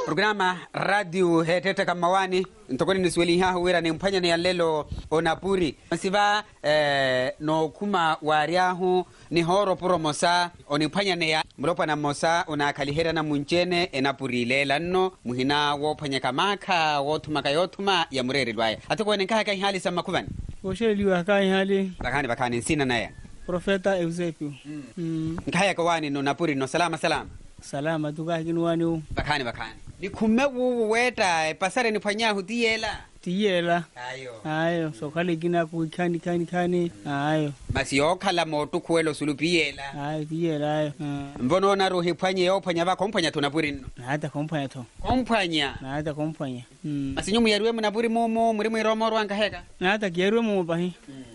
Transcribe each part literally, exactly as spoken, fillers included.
programa radio hetete kamawani ntokoni nisweli ha huwera ni mpanya ni lelo onapuri masiva eh, no kuma wariahu ni horo promosa oni mpanya ne mlopa na mosa ona kalihera na munchene enapuri lela no muhina wo panya kamaka wo tumaka yotuma ya murere lwaya atoko ne kaka hali sama kuvani osheliwa kai hali bakani bakani sina naye Profeta Eusebio mm. mm. nkaya kwani no napuri no salama salama salama tukahini wani bakani bakani ni kumewu weta pasare ni panya hutiela tiyela ayo ayo so kale gina ku kani kani kani ayo basi okhala moto kuelo sulupiela ayo tiyela ayo mbono na rohi panye yo panya ba kompanya to napuri no hata kompanya to kompanya hata kompanya mm. basi nyumu yarwe mu napuri momo muri mu romo rwanga heka hata kierwe mu bahi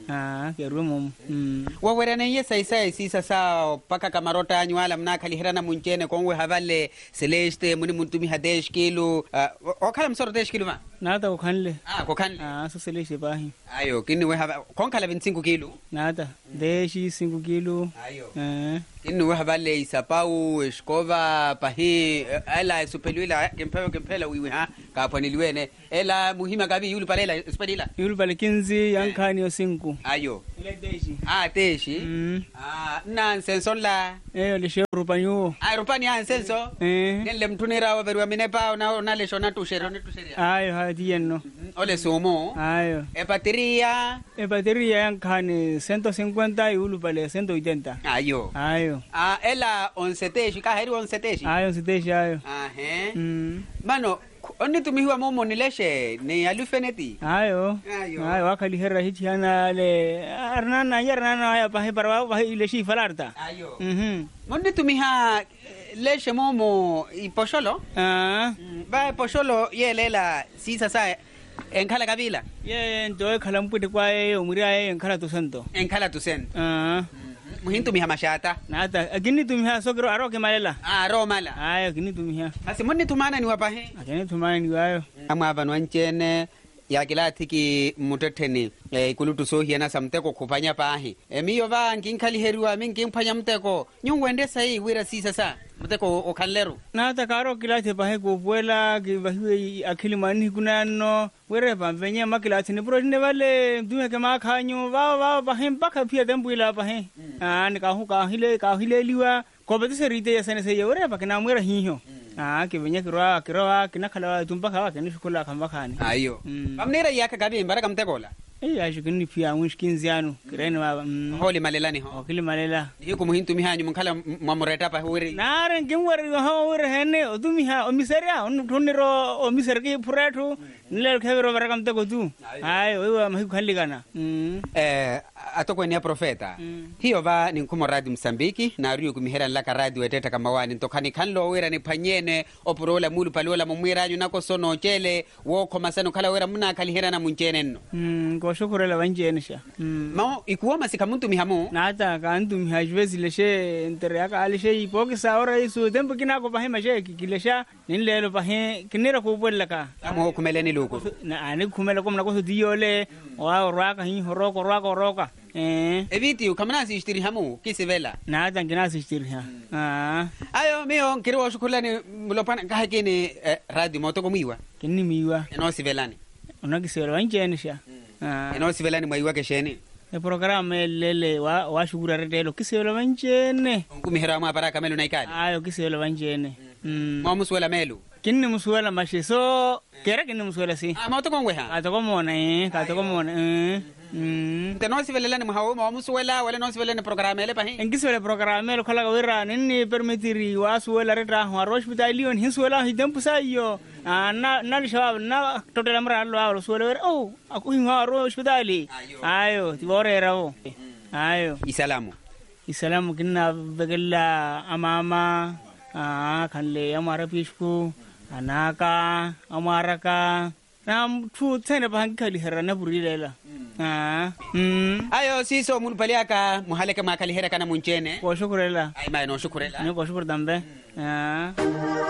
ah kierwe mu mm. wawera ne yesa isa sisa sa paka kamarota anywala mna kalihera na munchene kongwe havale celeste muni muntumi hadesh kilo uh, okhala msoro desh kilo ma nada ukhanle ah kokhanle ah so celeste bahi ayo kini we hava konkhala twenty-five kilo nada deshi five kilo ayo eh kini we havale isapau eskova pahi ala supelwila kempelo kempela wiwi ha kapaniliwene ela muhima gabi yulu palela spadila yulu pale kinzi yankani yo cinco ayo ile deshi ah deshi mm. ah na sensola eh le shero panyo ah rupani ya senso eh nele mtunira wa verwa minepa na na le shona tu shero ne tu sheria ayo hadieno ole somo ayo e bateria e bateria yankani ciento cincuenta yulu pale ciento ochenta ayo ayo ah ela once teshi ka heri once teshi ayo siteshi ayo ah he mm. mano oni tumihiwa momo nileshe ni alufeneti ayo ayo ayo wakali herra hichi ana le arnana yarnana ya pahe parwa pahe ile shi falarta ayo mhm moni tumiha leshe momo iposholo ah ba posholo yelela sisa sa enkhala kabila ye ndo khala mpute kwa ye umuri aye enkhala to santo enkhala tu sen ah muhintu miha mashata nata agini tumiha sogro aroke malela ah romala ayo agini tumiha basi moni tumana ni wapahe agini tumana ni ayo amwa banu anchene ya kila tiki muteteni e kulutu sohi na samteko kufanya pahi e miyo va nginkhali herwa mingimpanya mteko nyungwende sai wira sisa sa mteko okhalleru nata karo kila te pahe kuvuela ki bahiwe akili mani kunano were pamvenya makila tini pro ne vale dume ke makhanyo va va pahe mpaka pia tembuila pahe ah ni kahu kahile kahile liwa ko bete serite yasane se yore pa kana mwera hiho ah ke venya kirwa kirwa kinakhala tumpaka wa kani shukula kambakani ayo pamnera yaka gabi mbara kamtekola eh ashikini pia unshkinziano kirene baba holi malelani ho okili malela hiku muhintu mihanyu mkhala mamureta pa wiri nare ngimwari ho wiri hene odumi ha omiseria on toniro omiserki puretu nile khevero bara kamteko tu ay wewe mahikhalikana eh atoko ni profeta hiyo va ni nkumo radio Msambiki na riyo kumihera laka radio eteta kama wani ntokani kanlo wira ni panyene oporola mulu palola mumwira nyu nako sono chele woko masano kala wira muna kalihera na munchene no mm ko shukurela wanjenesha mm mao ikuwa masika muntu mihamu nata kantu mihajwezi leshe entere aka alishe ipoki saora isu tempo kinako pahema she kilesha ninlelo pahe kinera kubwelaka amo kumeleni luko na ani kumela komna ko diole wa raka hi horoko raka roka eh eviti ukamana sistiri hamu kisivela na tangina sistiri ha ah ayo mio nkiro shukulani mulopana kahekeni eh, radio moto komiwa kinni miwa eno sivelani onakiselo wanjenesha ah eno sivelani maiwa kesheni e programa lele wa wa shugura redelo kiselo wanjene kumihera ma baraka melu naikali ayo kiselo wanjene mm mo muswela melu kinni muswela mashiso kera kinni muswela si ah moto kongwe ha atakomona eh atakomona eh mm teno sivelelani mhawo mo muswela wala no sivelani programa ele pahi engiswela programa ele khala wira ninni permitiri wa suwela reta ho hospitalion hinsuwela hidempu sayo na na shabab na total mara lo suwela wira oh aku hinwa ro hospitali ayo tibore rawo ayo isalamu isalamu kinna begella amama ah kanle amara pishku anaka amaraka nam tu tsene bankali herana burilela ah mm ayo siso mun paliaka muhaleka makali hera kana munchene ko shukurela ay mai no shukurela ne ko shukur dambe ah